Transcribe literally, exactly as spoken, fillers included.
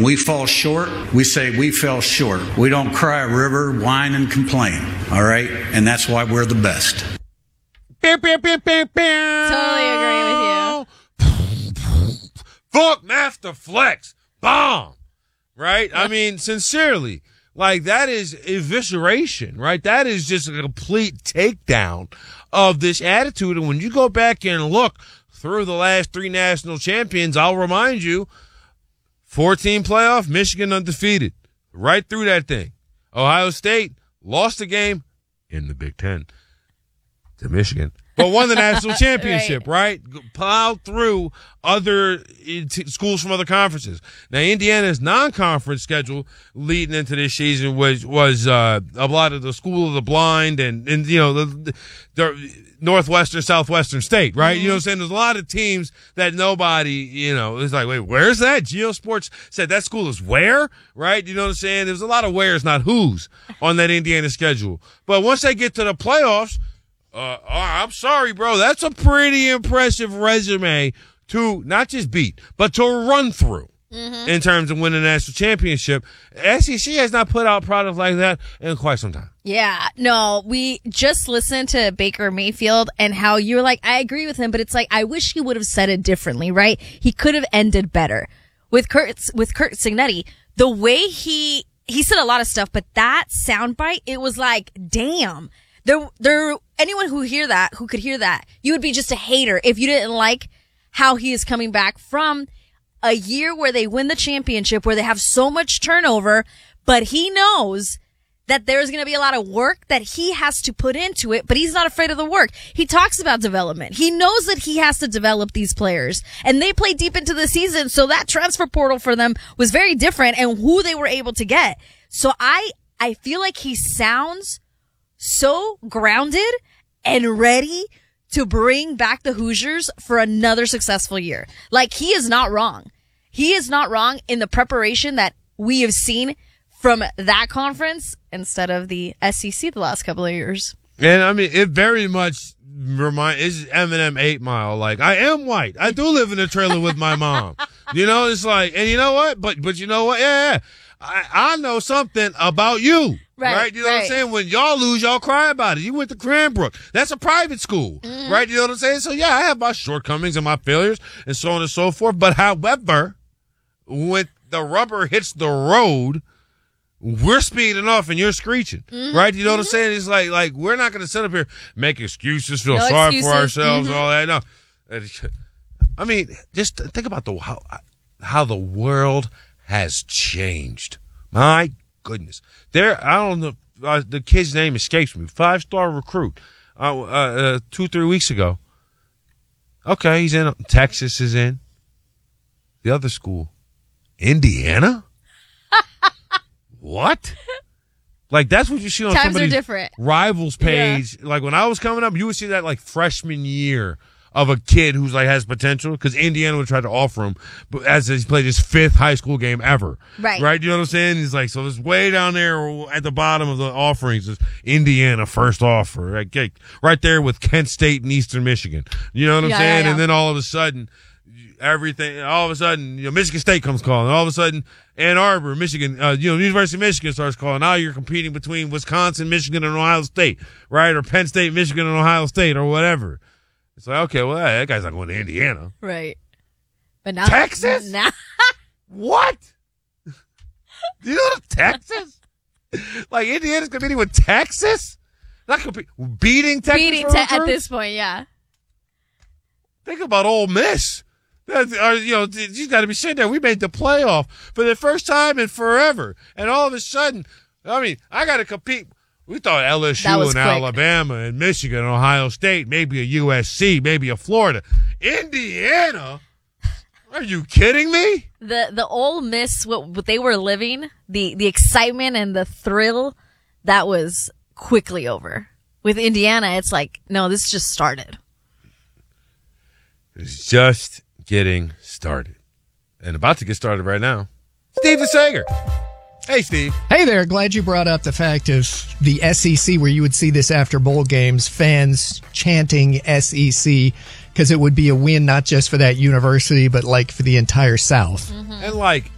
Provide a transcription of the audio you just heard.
we fall short, we say we fell short. We don't cry a river, whine, and complain, all right? And that's why we're the best. Totally agree with you. Fuck Master Flex. Bomb. Right? I mean, sincerely. Like, that is evisceration, right? That is just a complete takedown of this attitude. And when you go back and look through the last three national champions, I'll remind you, fourteen playoff, Michigan undefeated. Right through that thing. Ohio State lost the game in the Big Ten to Michigan, but won the national championship, right? right? Plowed through other t- schools from other conferences. Now, Indiana's non-conference schedule leading into this season was was uh, a lot of the School of the Blind and, and you know, the, the Northwestern, Southwestern State, right? Mm-hmm. You know what I'm saying? There's a lot of teams that nobody, you know, it's like, wait, where's that? GeoSports said that school is where, right? You know what I'm saying? There's a lot of wheres, not who's, on that Indiana schedule. But once they get to the playoffs, Uh, I'm sorry, bro. That's a pretty impressive resume to not just beat, but to run through mm-hmm. in terms of winning a national championship. S E C has not put out products like that in quite some time. Yeah, no, we just listened to Baker Mayfield and how you were like, I agree with him, but it's like, I wish he would have said it differently, right? He could have ended better. With Kurt, with Curt Cignetti, the way he, he said a lot of stuff, but that soundbite, it was like, damn. There, there, anyone who hear that, who could hear that, you would be just a hater if you didn't like how he is coming back from a year where they win the championship, where they have so much turnover, but he knows that there's going to be a lot of work that he has to put into it, but he's not afraid of the work. He talks about development. He knows that he has to develop these players, and they play deep into the season, so that transfer portal for them was very different and who they were able to get. So I, I feel like he sounds so grounded and ready to bring back the Hoosiers for another successful year. Like, he is not wrong. He is not wrong in the preparation that we have seen from that conference instead of the S E C the last couple of years. And I mean, it very much remind is Eminem eight Mile. Like, I am white. I do live in a trailer with my mom. You know, it's like, and you know what? But, but you know what? Yeah, yeah. I, I know something about you. Right, right? You know right. what I'm saying? When y'all lose, y'all cry about it. You went to Cranbrook. That's a private school. Mm-hmm. Right? You know what I'm saying? So, yeah, I have my shortcomings and my failures and so on and so forth. But, however, when the rubber hits the road, we're speeding off and you're screeching. Mm-hmm. Right? You know what I'm saying? It's like, like we're not going to sit up here, make excuses, feel no sorry excuses. for ourselves, mm-hmm. and all that. No. I mean, just think about the how, how the world has changed. My goodness. There, I don't know, uh, the kid's name escapes me. Five-star recruit, uh, uh, uh, two, three weeks ago. Okay, he's in. Texas is in. The other school, Indiana? What? Like, that's what you see on Times somebody's are different. rivals page. Yeah. Like, when I was coming up, you would see that, like, freshman year of a kid who's like has potential, because Indiana would try to offer him, but as he's played his fifth high school game ever, right? Right? You know what I'm saying? He's like, so it's way down there at the bottom of the offerings is Indiana first offer, right? Right there with Kent State and Eastern Michigan. You know what I'm yeah, saying? Yeah, yeah. And then all of a sudden, everything, all of a sudden, you know, Michigan State comes calling. All of a sudden, Ann Arbor, Michigan, uh, you know, University of Michigan starts calling. Now you're competing between Wisconsin, Michigan, and Ohio State, right? Or Penn State, Michigan, and Ohio State, or whatever. It's like, okay, well, that guy's not going to Indiana. Right. But now. Texas? Now. What? Do you know Texas? Like, Indiana's competing with Texas? Not competing, beating Texas? Beating te- at this point, yeah. Think about Ole Miss. That's, uh, you know, you got to be sitting there. We made the playoff for the first time in forever. And all of a sudden, I mean, I got to compete. We thought L S U and quick. Alabama and Michigan and Ohio State, maybe a U S C, maybe a Florida. Indiana? Are you kidding me? The the Ole Miss, what, what they were living, the, the excitement and the thrill, that was quickly over. With Indiana, it's like, no, this just started. It's just getting started. And about to get started right now. Steve DeSager. Hey, Steve. Hey there. Glad you brought up the fact of the S E C, where you would see this after bowl games, fans chanting S E C, because it would be a win not just for that university, but like for the entire South. Mm-hmm. And like,